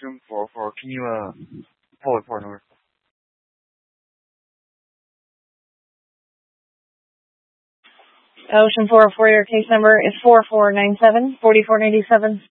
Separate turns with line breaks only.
Ocean 404. Can you pull it for number?
Ocean 404, your case number is 4497-4497.